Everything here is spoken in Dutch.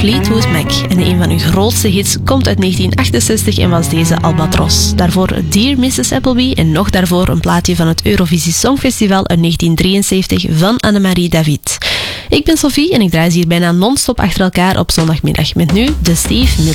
Fleetwood Mac. En een van hun grootste hits komt uit 1968 en was deze Albatros. Daarvoor Dear Mrs. Appleby en nog daarvoor een plaatje van het Eurovisie Songfestival uit 1973 van Annemarie David. Ik ben Sophie en ik draai ze hier bijna non-stop achter elkaar op zondagmiddag met nu de Steve Miller